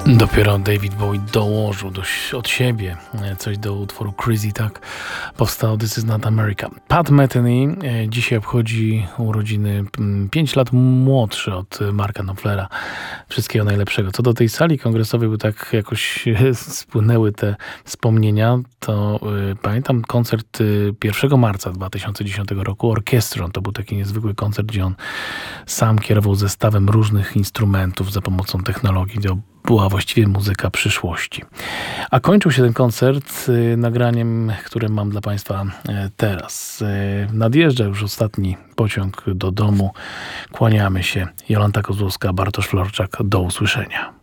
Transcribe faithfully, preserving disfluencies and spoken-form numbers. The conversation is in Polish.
Dopiero David Bowie dołożył do, od siebie coś do utworu Crazy, tak powstał This Is Not America. Pat Metheny dzisiaj obchodzi urodziny pięć lat młodszy od Marka Knopflera. Wszystkiego najlepszego. Co do tej sali kongresowej, bo tak jakoś spłynęły te wspomnienia, to y, pamiętam koncert y, pierwszego marca dwa tysiące dziesiątego roku Orchestron. To był taki niezwykły koncert, gdzie on sam kierował zestawem różnych instrumentów za pomocą technologii. To była właściwie muzyka przyszłości. A kończył się ten koncert y, nagraniem, które mam dla Państwa y, teraz. Y, nadjeżdża już ostatni pociąg do domu. Kłaniamy się. Jolanta Kozłowska, Bartosz Florczak. Do usłyszenia.